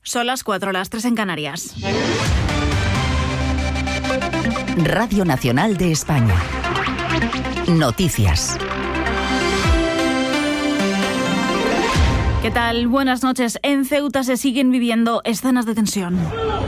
Son las 4, las 3 en Canarias. Radio Nacional de España. Noticias. ¿Qué tal? Buenas noches. En Ceuta se siguen viviendo escenas de tensión.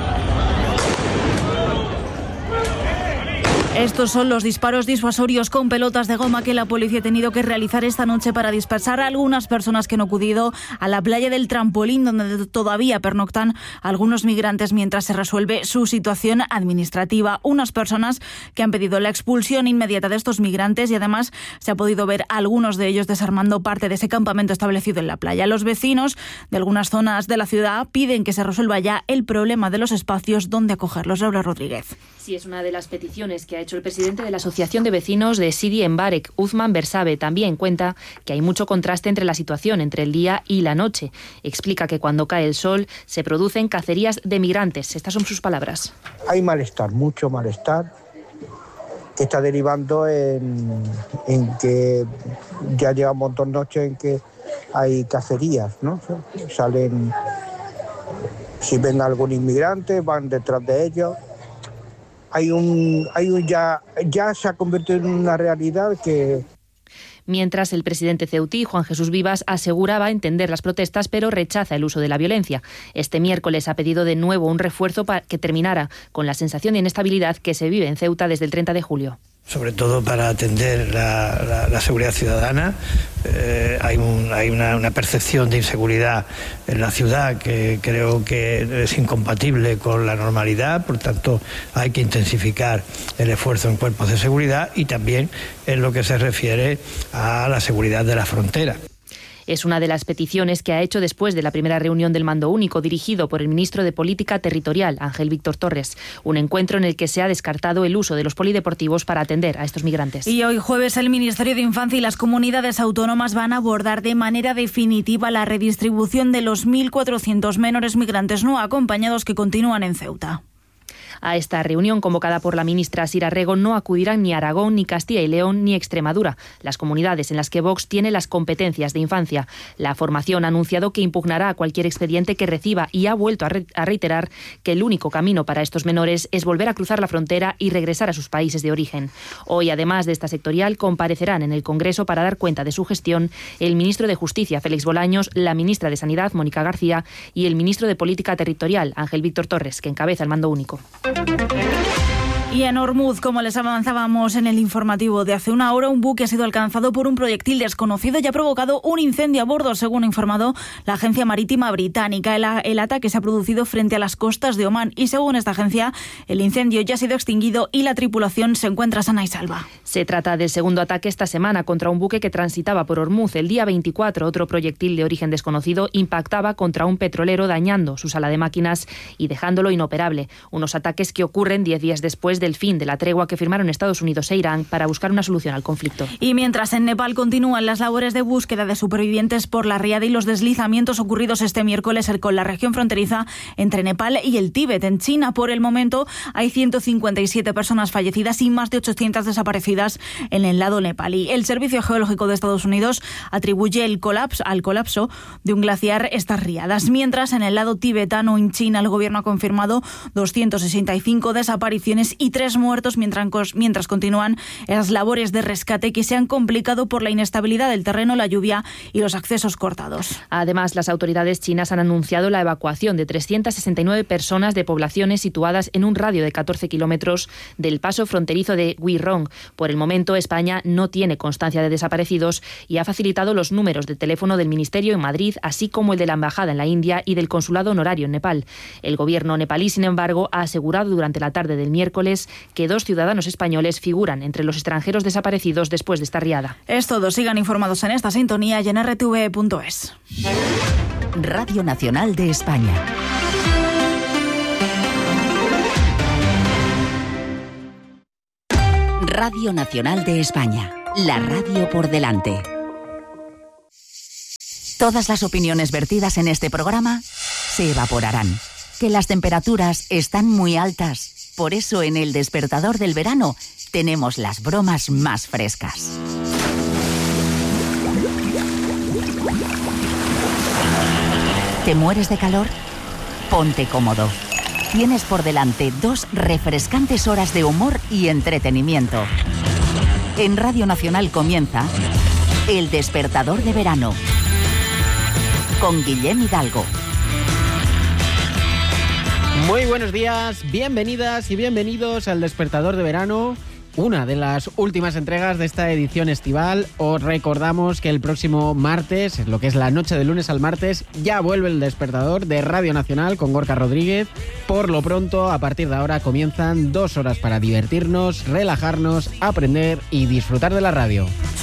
Estos son los disparos disuasorios con pelotas de goma que la policía ha tenido que realizar esta noche para dispersar a algunas personas que han acudido a la playa del Trampolín, donde todavía pernoctan algunos migrantes mientras se resuelve su situación administrativa. Unas personas que han pedido la expulsión inmediata de estos migrantes y además se ha podido ver a algunos de ellos desarmando parte de ese campamento establecido en la playa. Los vecinos de algunas zonas de la ciudad piden que se resuelva ya el problema de los espacios donde acogerlos. Laura Rodríguez. Sí, es una de las peticiones que ha hecho el presidente de la Asociación de Vecinos de Sidi Embarek, Uthman Bersabe. También cuenta que hay mucho contraste entre la situación entre el día y la noche. Explica que cuando cae el sol se producen cacerías de migrantes. Estas son sus palabras. Hay malestar, mucho malestar, que está derivando en que ya llevamos 2 noches en que hay cacerías, ¿no? Salen, si ven a algún inmigrante, van detrás de ellos. Ya se ha convertido en una realidad que... Mientras el presidente ceutí, Juan Jesús Vivas, aseguraba entender las protestas, pero rechaza el uso de la violencia. Este miércoles ha pedido de nuevo un refuerzo para que terminara con la sensación de inestabilidad que se vive en Ceuta desde el 30 de julio. Sobre todo para atender la seguridad ciudadana. Hay una percepción de inseguridad en la ciudad que creo que es incompatible con la normalidad, por tanto hay que intensificar el esfuerzo en cuerpos de seguridad y también en lo que se refiere a la seguridad de la frontera. Es una de las peticiones que ha hecho después de la primera reunión del Mando Único dirigido por el ministro de Política Territorial, Ángel Víctor Torres. Un encuentro en el que se ha descartado el uso de los polideportivos para atender a estos migrantes. Y hoy jueves el Ministerio de Infancia y las comunidades autónomas van a abordar de manera definitiva la redistribución de los 1.400 menores migrantes no acompañados que continúan en Ceuta. A esta reunión convocada por la ministra Sira Rego no acudirán ni Aragón, ni Castilla y León, ni Extremadura, las comunidades en las que Vox tiene las competencias de infancia. La formación ha anunciado que impugnará cualquier expediente que reciba y ha vuelto a reiterar que el único camino para estos menores es volver a cruzar la frontera y regresar a sus países de origen. Hoy, además de esta sectorial, comparecerán en el Congreso para dar cuenta de su gestión el ministro de Justicia, Félix Bolaños, la ministra de Sanidad, Mónica García, y el ministro de Política Territorial, Ángel Víctor Torres, que encabeza el Mando Único. Y en Ormuz, como les avanzábamos en el informativo de hace una hora, un buque ha sido alcanzado por un proyectil desconocido y ha provocado un incendio a bordo, según ha informado la Agencia Marítima Británica. El ataque se ha producido frente a las costas de Omán y, según esta agencia, el incendio ya ha sido extinguido y la tripulación se encuentra sana y salva. Se trata del segundo ataque esta semana contra un buque que transitaba por Ormuz. El día 24, otro proyectil de origen desconocido impactaba contra un petrolero, dañando su sala de máquinas y dejándolo inoperable. Unos ataques que ocurren 10 días después del fin de la tregua que firmaron Estados Unidos e Irán para buscar una solución al conflicto. Y mientras en Nepal continúan las labores de búsqueda de supervivientes por la riada y los deslizamientos ocurridos este miércoles con la región fronteriza entre Nepal y el Tíbet. En China, por el momento, hay 157 personas fallecidas y más de 800 desaparecidas en el lado nepalí. El Servicio Geológico de Estados Unidos atribuye al colapso de un glaciar estas riadas. Mientras, en el lado tibetano, en China, el gobierno ha confirmado 265 desapariciones y 3 muertos mientras continúan las labores de rescate que se han complicado por la inestabilidad del terreno, la lluvia y los accesos cortados. Además, las autoridades chinas han anunciado la evacuación de 369 personas de poblaciones situadas en un radio de 14 kilómetros del paso fronterizo de Huirong. Por el momento, España no tiene constancia de desaparecidos y ha facilitado los números de teléfono del Ministerio en Madrid, así como el de la Embajada en la India y del Consulado Honorario en Nepal. El gobierno nepalí, sin embargo, ha asegurado durante la tarde del miércoles que 2 ciudadanos españoles figuran entre los extranjeros desaparecidos después de esta riada. Es todo. Sigan informados en esta sintonía y en rtv.es. Radio Nacional de España. Radio Nacional de España. La radio por delante. Todas las opiniones vertidas en este programa se evaporarán. Que las temperaturas están muy altas. Por eso en El Despertador del Verano tenemos las bromas más frescas. ¿Te mueres de calor? ponte cómodo. Tienes por delante 2 refrescantes horas de humor y entretenimiento. En Radio Nacional comienza El Despertador de Verano con Guillem Hidalgo. Muy buenos días, bienvenidas y bienvenidos al Despertador de Verano, una de las últimas entregas de esta edición estival. Os recordamos que el próximo martes, lo que es la noche de lunes al martes, ya vuelve el Despertador de Radio Nacional con Gorka Rodríguez. Por lo pronto, a partir de ahora comienzan 2 horas para divertirnos, relajarnos, aprender y disfrutar de la radio.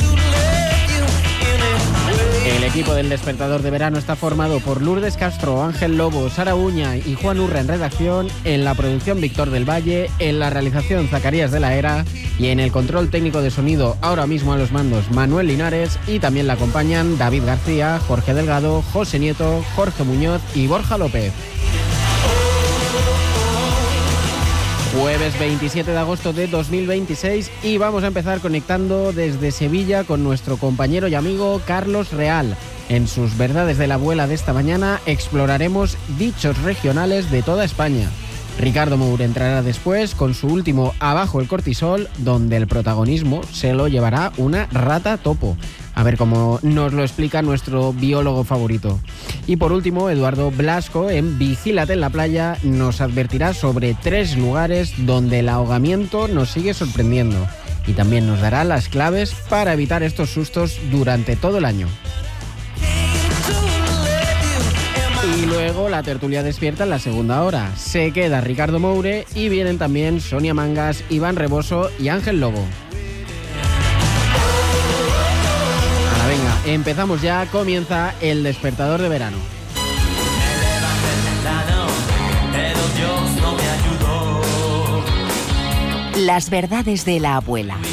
El equipo del Despertador de Verano está formado por Lourdes Castro, Ángel Lobo, Sara Uña y Juan Urra en redacción, en la producción Víctor del Valle, en la realización Zacarías de la Era y en el control técnico de sonido, ahora mismo a los mandos, Manuel Linares, y también la acompañan David García, Jorge Delgado, José Nieto, Jorge Muñoz y Borja López. Jueves 27 de agosto de 2026 y vamos a empezar conectando desde Sevilla con nuestro compañero y amigo Carlos Real. En sus verdades de la abuela de esta mañana exploraremos dichos regionales de toda España. Ricardo Moure entrará después con su último Abajo el cortisol, donde el protagonismo se lo llevará una rata topo. A ver cómo nos lo explica nuestro biólogo favorito. Y por último, Eduardo Blasco, en Vigílate en la playa, nos advertirá sobre 3 lugares donde el ahogamiento nos sigue sorprendiendo. Y también nos dará las claves para evitar estos sustos durante todo el año. Y luego la tertulia despierta en la segunda hora. Se queda Ricardo Moure y vienen también Sonia Mangas, Iván Reboso y Ángel Lobo. Venga, empezamos ya, comienza el Despertador de Verano. Las verdades de la abuela.